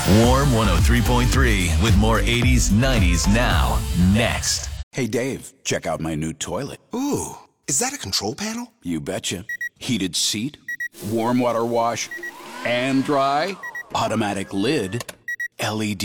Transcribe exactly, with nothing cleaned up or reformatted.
Warm one oh three point three with more eighties, nineties now. Next. Hey, Dave, check out my new toilet. Ooh, is that a control panel? You betcha. Heated seat, warm water wash, and dry, automatic lid, L E D.